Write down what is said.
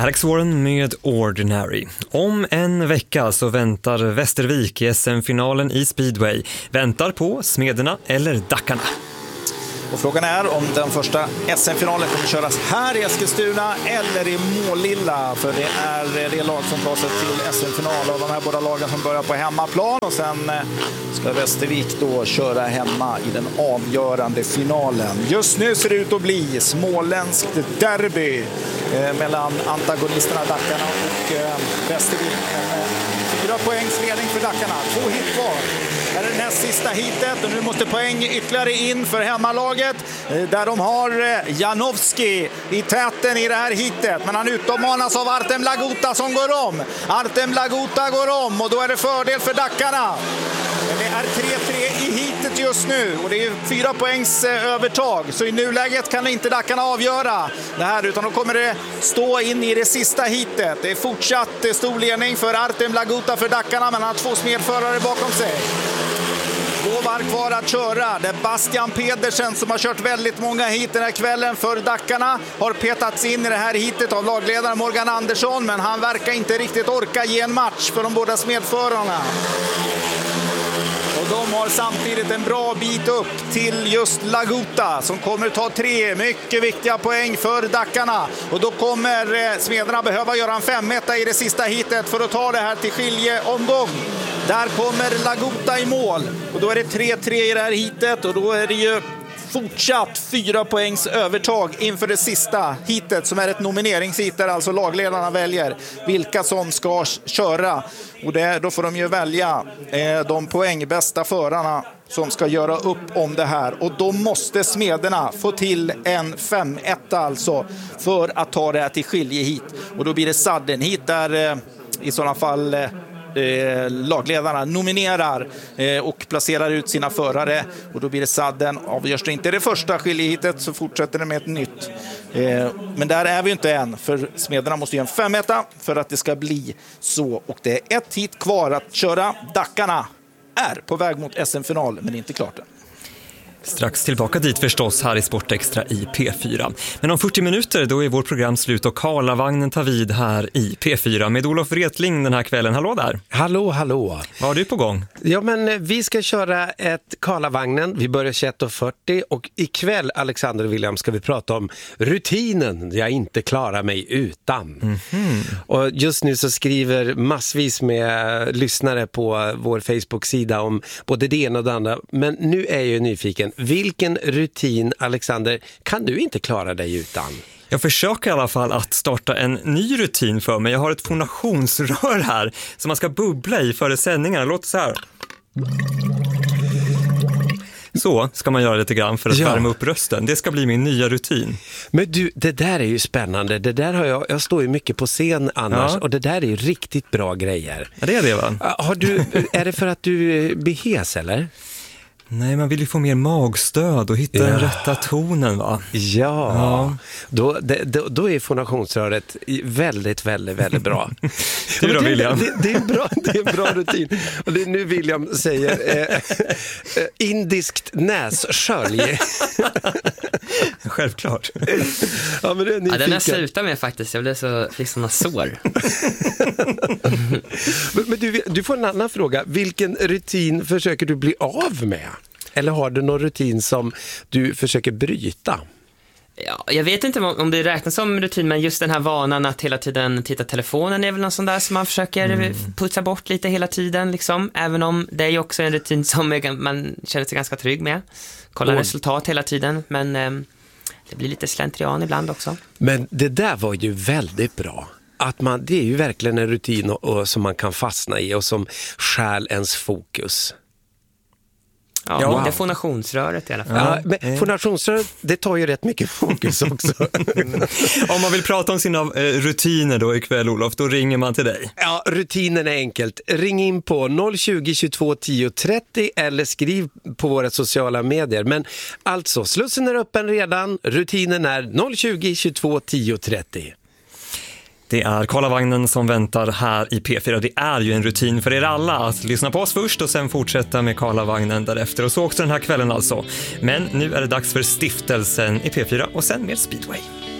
Alex Warren med Ordinary. Om en vecka så väntar Västervik i SM-finalen i Speedway. Väntar på Smederna eller Dackarna. Och frågan är om den första SM-finalen kommer köras här i Eskilstuna eller i Målilla. För det är det lag som tar sig till SM-final av de här båda lagen som börjar på hemmaplan. Och sen ska Västervik då köra hemma i den avgörande finalen. Just nu ser det ut att bli småländskt derby mellan antagonisterna Dackarna och Västervik. 4 poängs ledning för Dackarna. 2 hit kvar. Här är det näst sista hitet och nu måste poäng ytterligare in för hemmalaget där de har Janowski i täten i det här hitet. Men han utmanas av Artem Laguta som går om. Artem Laguta går om och då är det fördel för Dackarna. Det är 3-3 i hitet just nu och det är 4 poängs övertag. Så i nuläget kan inte Dackarna avgöra det här utan då kommer det stå in i det sista hitet. Det är fortsatt stor ledning för Artem Laguta för Dackarna men han har 2 smedförare bakom sig. 2 varv kvar att köra. Det är Bastian Pedersen som har kört väldigt många hit den här kvällen för Dackarna. Har petats in i det här hitet av lagledaren Morgan Andersson men han verkar inte riktigt orka ge en match för de båda smedförarna. Och de har samtidigt en bra bit upp till just Laguta som kommer ta 3 mycket viktiga poäng för Dackarna. Och då kommer Smederna behöva göra en 5-1 i det sista hitet för att ta det här till skiljeomgång. Där kommer Laguta i mål och då är det 3-3 i det här hitet och då är det ju fortsatt 4 poängs övertag inför det sista hitet som är ett nomineringshit där alltså lagledarna väljer vilka som ska köra. Och då får de ju välja de poängbästa förarna som ska göra upp om det här. Och då måste Smederna få till en 5-1 alltså för att ta det här till skiljehit. Och då blir det sudden hit där i sådana fall lagledarna nominerar och placerar ut sina förare och då blir det sadden. Avgörs det inte det första skiljehitet så fortsätter det med ett nytt. Men där är vi inte än för Smederna måste göra en 5-1 för att det ska bli så och det är ett hit kvar att köra. Dackarna är på väg mot SM-final men inte klart än. Strax tillbaka dit förstås här i Sportextra i P4. Men om 40 minuter då är vårt program slut och Karlavagnen tar vid här i P4 med Olof Wretling den här kvällen. Hallå där! Hallå! Vad har du på gång? Ja men vi ska köra ett Karlavagnen. Vi börjar 21.40 och ikväll Alexander och William ska vi prata om rutinen jag inte klarar mig utan. Och just nu så skriver massvis med lyssnare på vår Facebook-sida om både det ena och det andra. Men nu är jag ju nyfiken. Vilken rutin, Alexander, kan du inte klara dig utan? Jag försöker i alla fall att starta en ny rutin för mig. Jag har ett fonationsrör här som man ska bubbla i före sändningarna. Låt så här. Så ska man göra lite grann för att värma upp rösten. Det ska bli min nya rutin. Men du, det där är ju spännande. Det där har jag står ju mycket på scen annars och det där är ju riktigt bra grejer. Ja, det är det va? Är det för att du behes eller? Nej, man vill ju få mer magstöd och hitta den rätta tonen va? Ja. Då är fonationsröret väldigt, väldigt, väldigt bra. Det är bra William. Det är en bra rutin. Och det är nu William säger indiskt nässkölj. Självklart. Ja, men det är den jag slutar med faktiskt. Jag fick såna sår. Men du får en annan fråga. Vilken rutin försöker du bli av med? Eller har du någon rutin som du försöker bryta? Ja, jag vet inte om det räknas som rutin, men just den här vanan att hela tiden titta telefonen är väl någon sån där som man försöker putsa bort lite hela tiden liksom. Även om det är ju också en rutin som man känner sig ganska trygg med. Kolla resultat hela tiden, men det blir lite slentrian ibland också. Men det där var ju väldigt bra. Det är ju verkligen en rutin som man kan fastna i och som stjäl ens fokus. Ja, det är fonationsröret i alla fall. Ja, men fonationsröret, det tar ju rätt mycket fokus också. Om man vill prata om sina rutiner då ikväll, Olof, då ringer man till dig. Ja, rutinen är enkelt. Ring in på 020 22 10 30 eller skriv på våra sociala medier. Men alltså, slussen är öppen redan. Rutinen är 020 22 10 30. Det är Karlavagnen som väntar här i P4. Det är ju en rutin för er alla att lyssna på oss först och sen fortsätta med Karlavagnen därefter. Och så också den här kvällen alltså. Men nu är det dags för stiftelsen i P4 och sen mer Speedway.